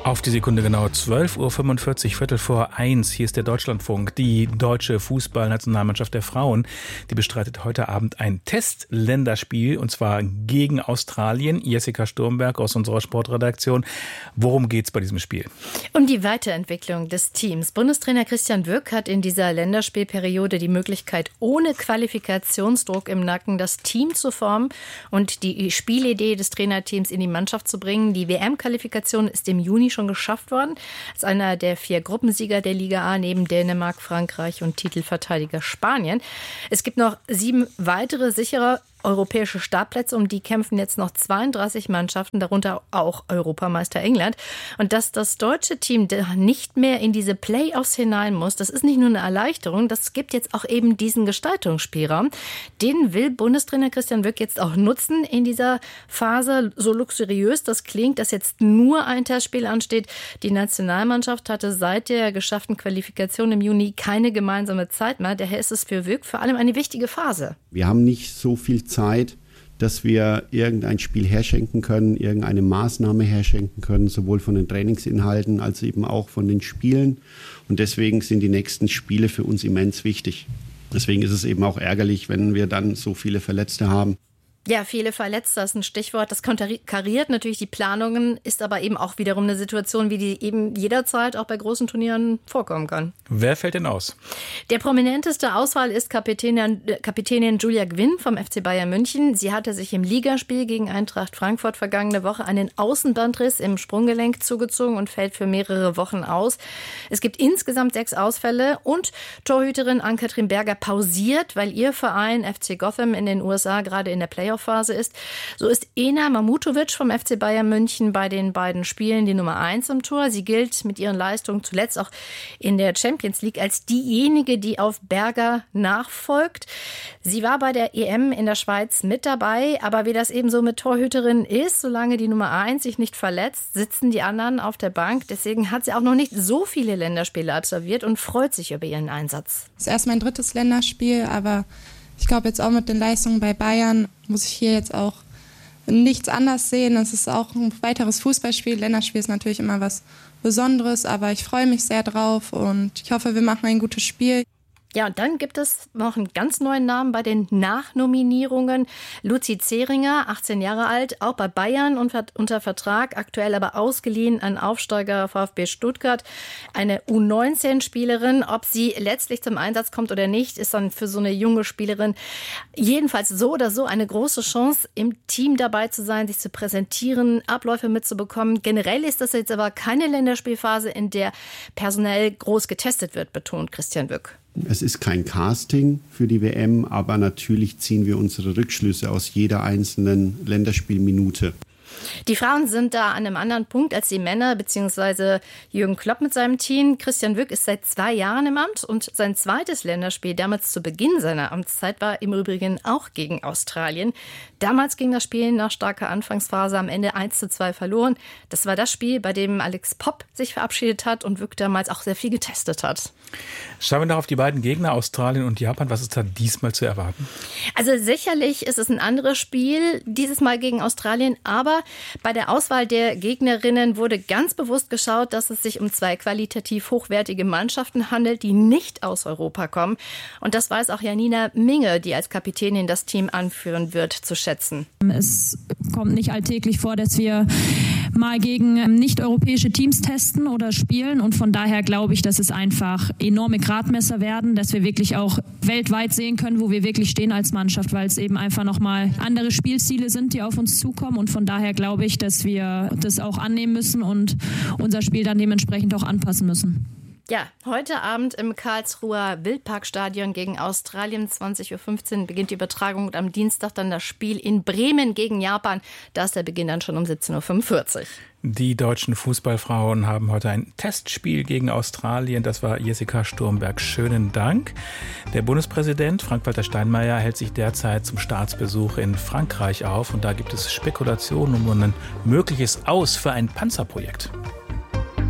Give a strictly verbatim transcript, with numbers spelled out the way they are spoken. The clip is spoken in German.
Auf die Sekunde genau zwölf Uhr fünfundvierzig, Viertel vor eins. Hier ist der Deutschlandfunk. Die deutsche Fußballnationalmannschaft der Frauen, die bestreitet heute Abend ein Testländerspiel und zwar gegen Australien. Jessica Sturmberg aus unserer Sportredaktion. Worum geht's bei diesem Spiel? Um die Weiterentwicklung des Teams. Bundestrainer Christian Wück hat in dieser Länderspielperiode die Möglichkeit, ohne Qualifikationsdruck im Nacken das Team zu formen und die Spielidee des Trainerteams in die Mannschaft zu bringen. Die W M-Qualifikation ist im Juni schon geschafft worden. Als einer der vier Gruppensieger der Liga A neben Dänemark, Frankreich und Titelverteidiger Spanien. Es gibt noch sieben weitere sichere europäische Startplätze, um die kämpfen jetzt noch zweiunddreißig Mannschaften, darunter auch Europameister England. Und dass das deutsche Team nicht mehr in diese Playoffs hinein muss, das ist nicht nur eine Erleichterung, das gibt jetzt auch eben diesen Gestaltungsspielraum. Den will Bundestrainer Christian Wück jetzt auch nutzen in dieser Phase. So luxuriös das klingt, dass jetzt nur ein Testspiel ansteht. Die Nationalmannschaft hatte seit der geschafften Qualifikation im Juni keine gemeinsame Zeit mehr. Daher ist es für Wück vor allem eine wichtige Phase. Wir haben nicht so viel Zeit, dass wir irgendein Spiel herschenken können, irgendeine Maßnahme herschenken können, sowohl von den Trainingsinhalten als eben auch von den Spielen. Und deswegen sind die nächsten Spiele für uns immens wichtig. Deswegen ist es eben auch ärgerlich, wenn wir dann so viele Verletzte haben. Ja, viele Verletzte, das ist ein Stichwort. Das konterkariert natürlich die Planungen, ist aber eben auch wiederum eine Situation, wie die eben jederzeit auch bei großen Turnieren vorkommen kann. Wer fällt denn aus? Der prominenteste Auswahl ist Kapitänin, Kapitänin Julia Gwynn vom F C Bayern München. Sie hatte sich im Ligaspiel gegen Eintracht Frankfurt vergangene Woche einen Außenbandriss im Sprunggelenk zugezogen und fällt für mehrere Wochen aus. Es gibt insgesamt sechs Ausfälle und Torhüterin Ann-Kathrin Berger pausiert, weil ihr Verein F C Gotham in den U S A gerade in der Playoff Phase ist. So ist Ena Mamutovic vom F C Bayern München bei den beiden Spielen die Nummer eins im Tor. Sie gilt mit ihren Leistungen zuletzt auch in der Champions League als diejenige, die auf Berger nachfolgt. Sie war bei der E M in der Schweiz mit dabei, aber wie das eben so mit Torhüterinnen ist, solange die Nummer eins sich nicht verletzt, sitzen die anderen auf der Bank. Deswegen hat sie auch noch nicht so viele Länderspiele absolviert und freut sich über ihren Einsatz. Das ist erst mein drittes Länderspiel, aber ich glaube jetzt auch mit den Leistungen bei Bayern muss ich hier jetzt auch nichts anders sehen. Es ist auch ein weiteres Fußballspiel. Länderspiel ist natürlich immer was Besonderes, aber ich freue mich sehr drauf und ich hoffe, wir machen ein gutes Spiel. Ja, und dann gibt es noch einen ganz neuen Namen bei den Nachnominierungen. Luzi Zehringer, achtzehn Jahre alt, auch bei Bayern unter Vertrag, aktuell aber ausgeliehen an Aufsteiger VfB Stuttgart. Eine U neunzehn-Spielerin. Ob sie letztlich zum Einsatz kommt oder nicht, ist dann für so eine junge Spielerin jedenfalls so oder so eine große Chance, im Team dabei zu sein, sich zu präsentieren, Abläufe mitzubekommen. Generell ist das jetzt aber keine Länderspielphase, in der personell groß getestet wird, betont Christian Wück. Es ist kein Casting für die W M, aber natürlich ziehen wir unsere Rückschlüsse aus jeder einzelnen Länderspielminute. Die Frauen sind da an einem anderen Punkt als die Männer, beziehungsweise Jürgen Klopp mit seinem Team. Christian Wück ist seit zwei Jahren im Amt und sein zweites Länderspiel, damals zu Beginn seiner Amtszeit, war im Übrigen auch gegen Australien. Damals ging das Spiel nach starker Anfangsphase am Ende eins zu zwei verloren. Das war das Spiel, bei dem Alex Popp sich verabschiedet hat und Wück damals auch sehr viel getestet hat. Schauen wir noch auf die beiden Gegner, Australien und Japan. Was ist da diesmal zu erwarten? Also sicherlich ist es ein anderes Spiel, dieses Mal gegen Australien, aber bei der Auswahl der Gegnerinnen wurde ganz bewusst geschaut, dass es sich um zwei qualitativ hochwertige Mannschaften handelt, die nicht aus Europa kommen. Und das weiß auch Janina Minge, die als Kapitänin das Team anführen wird, zu schätzen. Es kommt nicht alltäglich vor, dass wir mal gegen nicht-europäische Teams testen oder spielen. Und von daher glaube ich, dass es einfach enorme Gradmesser werden, dass wir wirklich auch weltweit sehen können, wo wir wirklich stehen als Mannschaft, weil es eben einfach nochmal andere Spielstile sind, die auf uns zukommen. Und von daher glaube ich, dass wir das auch annehmen müssen und unser Spiel dann dementsprechend auch anpassen müssen. Ja, heute Abend im Karlsruher Wildparkstadion gegen Australien, zwanzig Uhr fünfzehn beginnt die Übertragung und am Dienstag dann das Spiel in Bremen gegen Japan. Da ist der Beginn dann schon um siebzehn Uhr fünfundvierzig. Die deutschen Fußballfrauen haben heute ein Testspiel gegen Australien. Das war Jessica Sturmberg. Schönen Dank. Der Bundespräsident Frank-Walter Steinmeier hält sich derzeit zum Staatsbesuch in Frankreich auf. Und da gibt es Spekulationen um ein mögliches Aus für ein Panzerprojekt.